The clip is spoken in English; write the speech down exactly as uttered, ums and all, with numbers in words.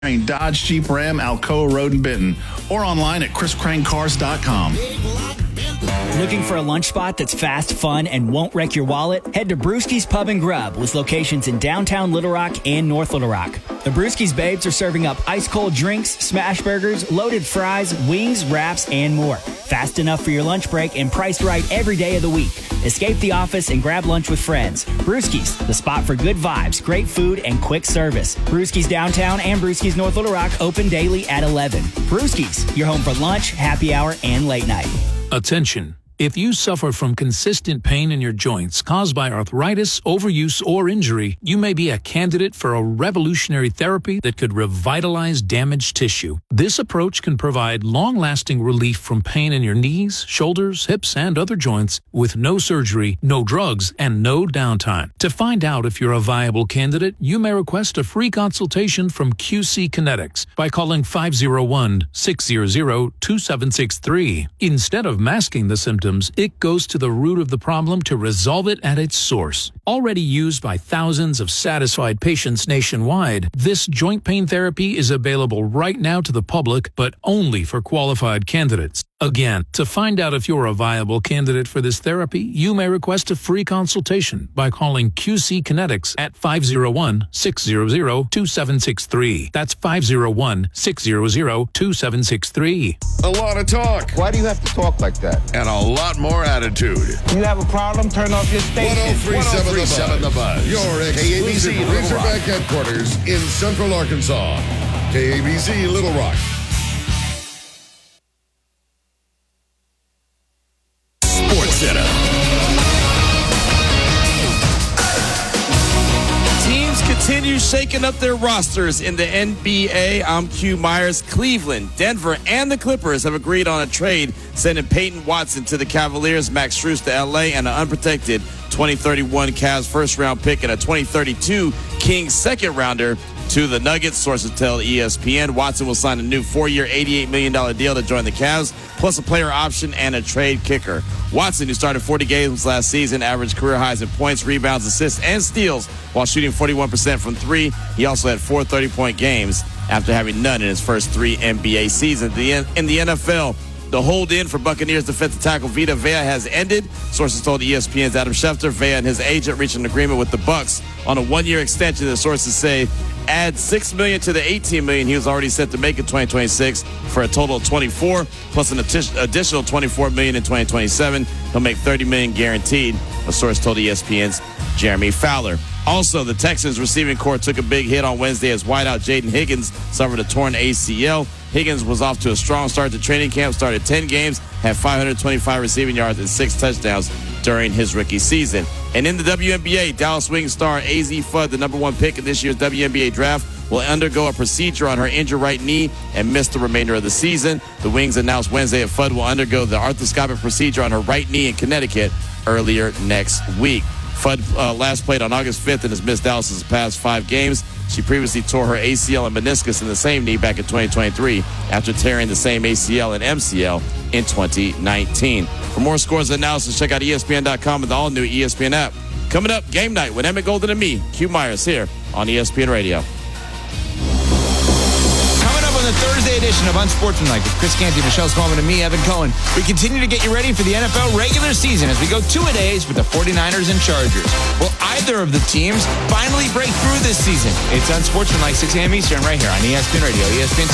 Dodge, Jeep, Ram, Alcoa Road, and Benton, or online at chris crane cars dot com. Looking for a lunch spot that's fast, fun, and won't wreck your wallet? Head to Brewski's Pub and Grub with locations in downtown Little Rock and North Little Rock. The Brewski's Babes are serving up ice-cold drinks, smash burgers, loaded fries, wings, wraps, and more. Fast enough for your lunch break and priced right every day of the week. Escape the office and grab lunch with friends. Brewski's, the spot for good vibes, great food, and quick service. Brewski's Downtown and Brewski's North Little Rock open daily at eleven. Brewski's, your home for lunch, happy hour, and late night. Attention. If you suffer from consistent pain in your joints caused by arthritis, overuse, or injury, you may be a candidate for a revolutionary therapy that could revitalize damaged tissue. This approach can provide long-lasting relief from pain in your knees, shoulders, hips, and other joints with no surgery, no drugs, and no downtime. To find out if you're a viable candidate, you may request a free consultation from Q C Kinetics by calling five oh one, six hundred, two seven six three. Instead of masking the symptoms, it goes to the root of the problem to resolve it at its source. Already used by thousands of satisfied patients nationwide, this joint pain therapy is available right now to the public, but only for qualified candidates. Again, to find out if you're a viable candidate for this therapy, you may request a free consultation by calling Q C Kinetics at five oh one, six hundred, two seven six three. That's five oh one, six hundred, two seven six three. A lot of talk. Why do you have to talk like that? And a lot more attitude. You have a problem? Turn off your station. ten thirty-seven The Buzz. Your exclusive Razorback headquarters in Central Arkansas. K A B C Little Rock. Sports Center. Teams continue shaking up their rosters in the N B A. I'm Q Myers. Cleveland, Denver, and the Clippers have agreed on a trade sending Peyton Watson to the Cavaliers, Max Strus to L A, and an unprotected twenty thirty-one Cavs first-round pick and a twenty thirty-two Kings second-rounder to the Nuggets. Sources tell E S P N Watson will sign a new four-year, eighty-eight million dollars deal to join the Cavs, plus a player option and a trade kicker. Watson, who started forty games last season, averaged career highs in points, rebounds, assists, and steals while shooting forty-one percent from three. He also had four thirty-point games after having none in his first three N B A seasons. In the N F L, the hold-in for Buccaneers defensive tackle Vita Vea has ended. Sources told E S P N's Adam Schefter Vea and his agent reached an agreement with the Bucs on a one-year extension. The sources say add six million dollars to the eighteen million dollars he was already set to make in twenty twenty-six for a total of twenty-four, plus an additional twenty-four million dollars in twenty twenty-seven. He'll make thirty million dollars guaranteed, a source told E S P N's Jeremy Fowler. Also, the Texans receiving corps took a big hit on Wednesday as wideout Jaden Higgins suffered a torn A C L. Higgins was off to a strong start to training camp, started ten games, had five hundred twenty-five receiving yards and six touchdowns during his rookie season. And in the W N B A, Dallas Wings star A Z Fudd, the number one pick in this year's W N B A draft, will undergo a procedure on her injured right knee and miss the remainder of the season. The Wings announced Wednesday that Fudd will undergo the arthroscopic procedure on her right knee in Connecticut earlier next week. Fudd uh, last played on August fifth and has missed Dallas' past five games. She previously tore her A C L and meniscus in the same knee back in twenty twenty-three after tearing the same A C L and M C L in twenty nineteen. For more scores and analysis, check out E S P N dot com and the all-new E S P N app. Coming up, Game Night with Emmett Golden and me, Q Myers, here on E S P N Radio. On the Thursday edition of Unsportsmanlike with Chris Canty, Michelle Smallman, and me, Evan Cohen. We continue to get you ready for the N F L regular season as we go two-a-days with the forty-niners and Chargers. Will either of the teams finally break through this season? It's Unsportsmanlike, six a.m. Eastern, right here on E S P N Radio, E S P N